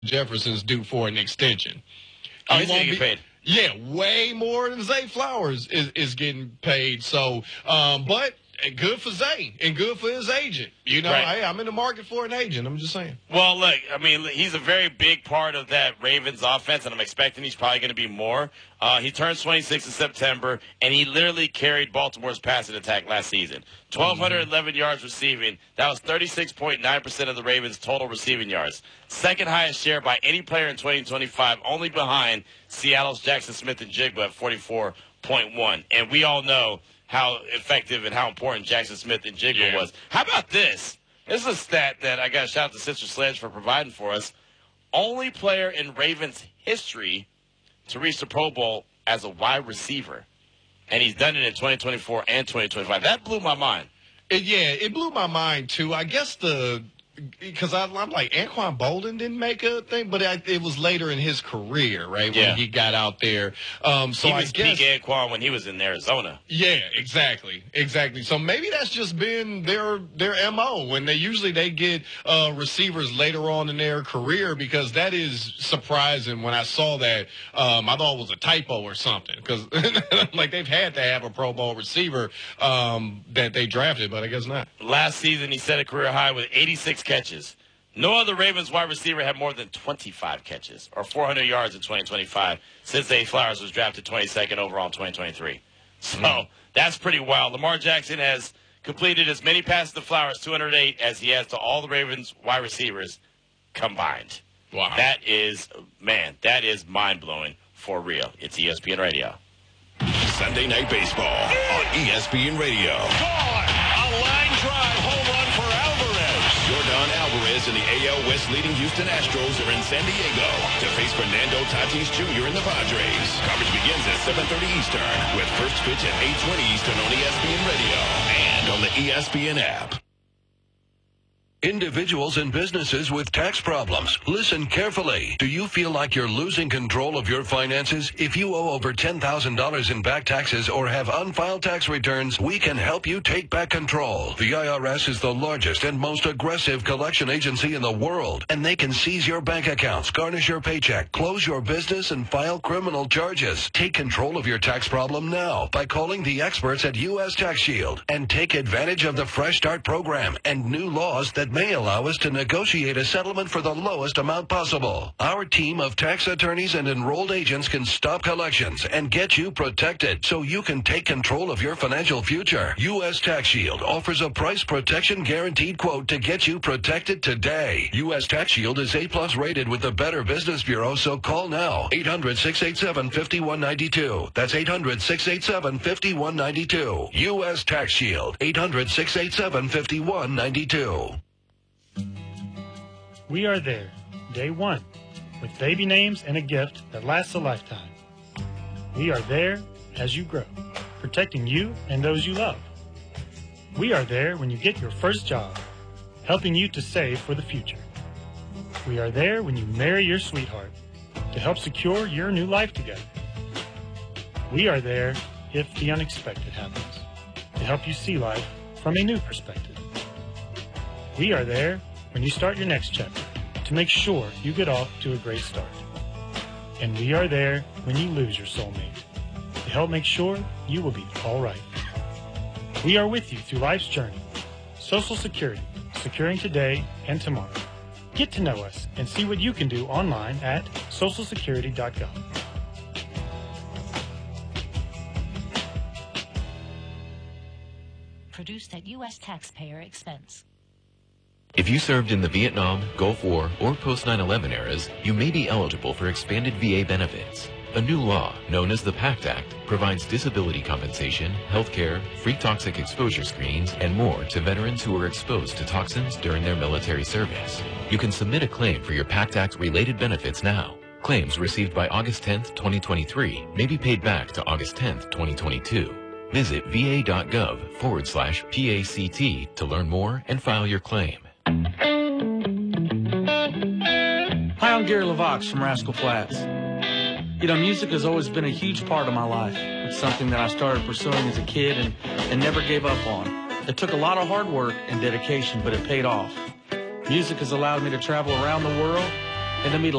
Jefferson's due for an extension. Oh, he's going to get paid. Yeah, way more than Zay Flowers is getting paid. So, but good for Zay and good for his agent. You know, Right. hey, I'm in the market for an agent. I'm just saying. Well, look, I mean, he's a very big part of that Ravens offense, and I'm expecting he's probably going to be more. He turns 26 in September, and he literally carried Baltimore's passing attack last season. 1,211 yards receiving. That was 36.9% of the Ravens' total receiving yards. Second highest share by any player in 2025, only behind Seattle's Jackson Smith and Jigba at 44.1. And we all know how effective and how important Jackson Smith and Jigba was. How about this? This is a stat that I got to shout out to Sister Sledge for providing for us. Only player in Ravens history to reach the Pro Bowl as a wide receiver. And he's done it in 2024 and 2025. That blew my mind. It blew my mind, too. I guess because I'm like, Anquan Bolden didn't make a thing, but it was later in his career, right, when he got out there. So he was peak Anquan when he was in Arizona. Yeah, exactly. So maybe that's just been their MO when they get receivers later on in their career, because that is surprising. When I saw that, I thought it was a typo or something, because like they've had to have a Pro Bowl receiver that they drafted, but I guess not. Last season, he set a career high with 86 catches. No other Ravens wide receiver had more than 25 catches or 400 yards in 2025 since Zay Flowers was drafted 22nd overall in 2023. So that's pretty wild. Lamar Jackson has completed as many passes to Flowers, 208, as he has to all the Ravens wide receivers combined. Wow. That is mind-blowing for real. It's ESPN Radio. Sunday Night Baseball on ESPN Radio. Gone! A line drive home run for Alvarez. Yordan Alvarez and the AL West leading Houston Astros are in San Diego to face Fernando Tatis Jr. and the Padres. Coverage begins at 7:30 Eastern with first pitch at 8:20 Eastern on ESPN Radio and on the ESPN app. Individuals and businesses with tax problems, listen carefully. Do you feel like you're losing control of your finances? If you owe over $10,000 in back taxes or have unfiled tax returns, we can help you take back control. The IRS is the largest and most aggressive collection agency in the world, and they can seize your bank accounts, garnish your paycheck, close your business, and file criminal charges. Take control of your tax problem now by calling the experts at U.S. Tax Shield and take advantage of the Fresh Start program and new laws that may allow us to negotiate a settlement for the lowest amount possible. Our team of tax attorneys and enrolled agents can stop collections and get you protected so you can take control of your financial future. U.S. Tax Shield offers a price protection guaranteed quote to get you protected today. U.S. Tax Shield is A+ rated with the Better Business Bureau, so call now. 800-687-5192. That's 800-687-5192. U.S. Tax Shield. 800-687-5192. We are there, day one, with baby names and a gift that lasts a lifetime. We are there as you grow, protecting you and those you love. We are there when you get your first job, helping you to save for the future. We are there when you marry your sweetheart, to help secure your new life together. We are there if the unexpected happens, to help you see life from a new perspective. We are there when you start your next chapter, to make sure you get off to a great start. And we are there when you lose your soulmate, to help make sure you will be all right. We are with you through life's journey. Social Security, securing today and tomorrow. Get to know us and see what you can do online at socialsecurity.gov. Produced at U.S. taxpayer expense. If you served in the Vietnam, Gulf War, or post-9/11 eras, you may be eligible for expanded VA benefits. A new law, known as the PACT Act, provides disability compensation, health care, free toxic exposure screenings, and more to veterans who are exposed to toxins during their military service. You can submit a claim for your PACT Act-related benefits now. Claims received by August 10, 2023 may be paid back to August 10, 2022. Visit va.gov/PACT to learn more and file your claim. Hi, I'm Gary LaVox from Rascal Flatts. You know, music has always been a huge part of my life. It's something that I started pursuing as a kid and never gave up on. It took a lot of hard work and dedication, but it paid off. Music has allowed me to travel around the world, and to meet a